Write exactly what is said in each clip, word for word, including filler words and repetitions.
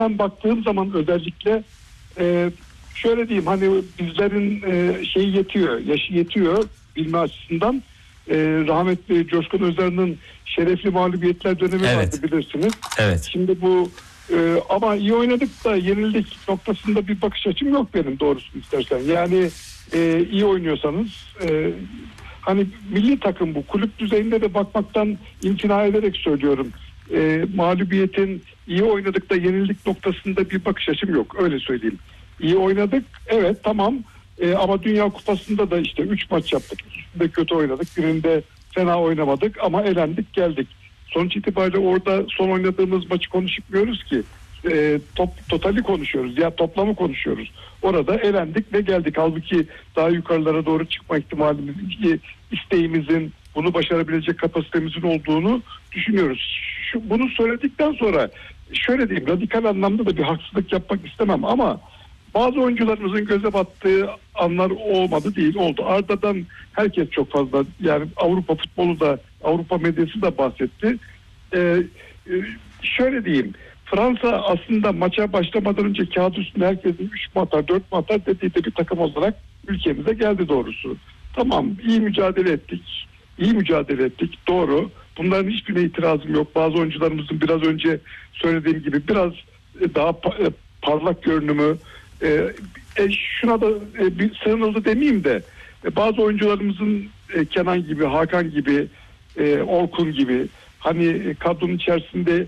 Ben baktığım zaman özellikle e, şöyle diyeyim, hani bizlerin e, şeyi yetiyor, yaşı yetiyor bilme açısından. E, rahmetli Coşkun Özer'in şerefli mağlubiyetler dönemi Evet. vardı, bilirsiniz. Evet. Şimdi bu e, ama iyi oynadık da yenildik noktasında bir bakış açım yok benim, doğrusunu istersen. Yani e, iyi oynuyorsanız e, hani milli takım bu, kulüp düzeyinde de bakmaktan imtina ederek söylüyorum. E, mağlubiyetin iyi oynadık da yenildik noktasında bir bakış açım yok, öyle söyleyeyim. İyi oynadık, evet, tamam, e, ama Dünya Kupası'nda da işte üç maç yaptık. İkisinde kötü oynadık, birinde fena oynamadık ama elendik geldik. Sonuç itibariyle orada son oynadığımız maçı konuşmuyoruz ki. E, top, totali konuşuyoruz ya, toplamı konuşuyoruz. Orada elendik ve geldik. Halbuki daha yukarılara doğru çıkma ihtimalimiz, isteğimizin, bunu başarabilecek kapasitemizin olduğunu düşünüyoruz. Şu, bunu söyledikten sonra şöyle diyeyim, radikal anlamda da bir haksızlık yapmak istemem ama bazı oyuncularımızın göze battığı anlar olmadı değil, oldu. Arda'dan herkes çok fazla, yani Avrupa futbolu da, Avrupa medyası da bahsetti. Ee, e, şöyle diyeyim, Fransa aslında maça başlamadan önce kağıt üstünde herkesin üç mu atar, dört mu atar dediği de bir takım olarak ülkemize geldi doğrusu. Tamam, iyi mücadele ettik. İyi mücadele ettik, doğru. Bunların hiçbirine itirazım yok. Bazı oyuncularımızın biraz önce söylediğim gibi biraz daha parlak görünümü, e, e, şuna da e, bir sığınıldı demeyeyim de e, bazı oyuncularımızın e, Kenan gibi, Hakan gibi, e, Orkun gibi hani e, kadronun içerisinde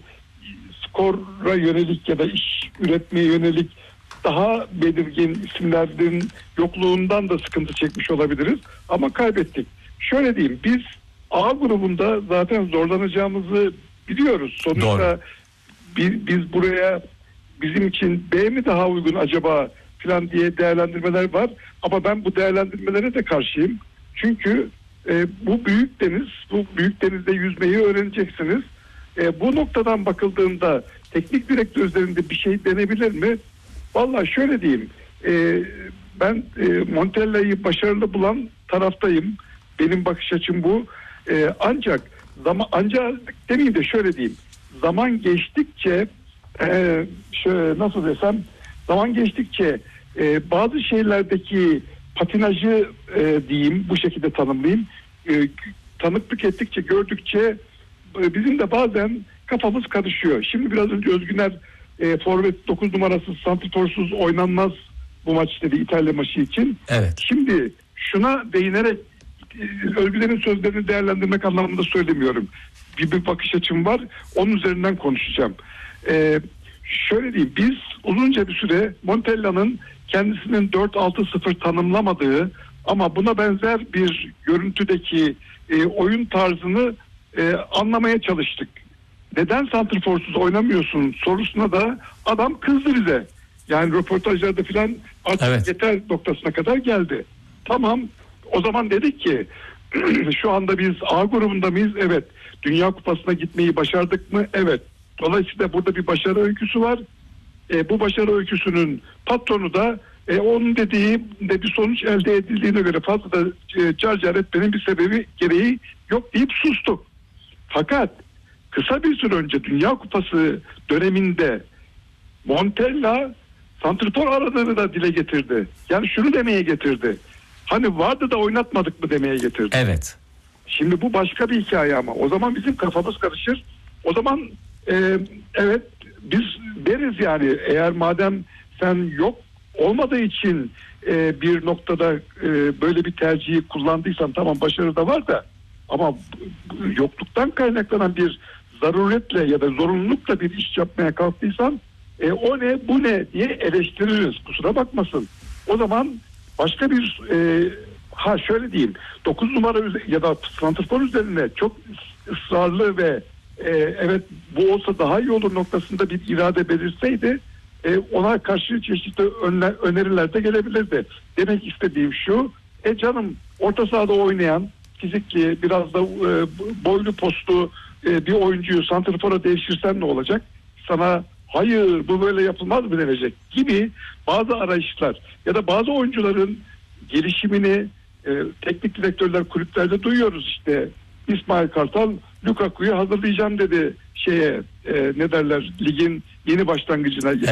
skora yönelik ya da iş üretmeye yönelik daha belirgin isimlerin yokluğundan da sıkıntı çekmiş olabiliriz. Ama kaybettik. Şöyle diyeyim, biz A grubunda zaten zorlanacağımızı biliyoruz. Sonuçta biz, biz buraya bizim için B mi daha uygun acaba falan diye değerlendirmeler var. Ama ben bu değerlendirmelere de karşıyım. Çünkü e, bu büyük deniz, bu büyük denizde yüzmeyi öğreneceksiniz. E, bu noktadan bakıldığında teknik direktör üzerinde bir şey denebilir mi? Vallahi şöyle diyeyim, e, ben e, Montella'yı başarılı bulan taraftayım. Benim bakış açım bu. E, ancak zaman, ancak demeyeyim de şöyle diyeyim, zaman geçtikçe e, şöyle nasıl desem, zaman geçtikçe e, bazı şeylerdeki patinajı e, diyeyim, bu şekilde tanımlayayım. E, tanıklık ettikçe, gördükçe e, bizim de bazen kafamız karışıyor. Şimdi biraz önce Özgüner e, forvet dokuz numarası santrforsuz oynanmaz bu maç dedi, İtalya maçı için. Evet. Şimdi şuna değinerek e, Özgüner'in sözlerini değerlendirmek anlamında söylemiyorum. Bir, bir bakış açım var. Onun üzerinden konuşacağım. E, şöyle diyeyim, biz uzunca bir süre Montella'nın kendisinin dört altı sıfır tanımlamadığı ama buna benzer bir görüntüdeki e, oyun tarzını e, anlamaya çalıştık. Neden santrforsuz oynamıyorsun sorusuna da adam kızdı bize. Yani röportajlarda filan artık evet, yeter noktasına kadar geldi. Tamam, o zaman dedik ki şu anda biz A grubunda mıyız? Evet. Dünya Kupası'na gitmeyi başardık mı? Evet. Dolayısıyla burada bir başarı öyküsü var. E, bu başarı öyküsünün patronu da e, onun dediği de bir sonuç elde edildiğine göre fazla da e, carcar etmenin bir sebebi gereği yok deyip sustuk. Fakat kısa bir süre önce Dünya Kupası döneminde Montella santrfor aradığını da dile getirdi. Yani şunu demeye getirdi. Hani vardı da oynatmadık mı demeye getirdi. Evet. Şimdi bu başka bir hikaye ama o zaman bizim kafamız karışır. O zaman e, evet biz deriz yani, eğer madem sen yok olmadığı için e, bir noktada e, böyle bir tercihi kullandıysan tamam, başarı da var da ama yokluktan kaynaklanan bir zaruretle ya da zorunlulukla bir iş yapmaya kalktıysan e, o ne bu ne diye eleştiririz, kusura bakmasın. O zaman başka bir e, ha şöyle diyeyim, dokuz numara ya da santrfor üzerine çok ısrarlı ve e, evet bu olsa daha iyi olur noktasında bir irade belirseydi e, ona karşı çeşitli önler, öneriler de gelebilirdi. Demek istediğim şu, e canım orta sahada oynayan fizikli biraz da e, boylu postlu e, bir oyuncuyu santrfora devşirsen ne olacak? Sana hayır bu böyle yapılmaz mı denecek gibi bazı arayışlar ya da bazı oyuncuların gelişimini e, teknik direktörler kulüplerde duyuyoruz işte. İsmail Kartal Lukaku'yu hazırlayacağım dedi şeye e, ne derler ligin yeni başlangıcına.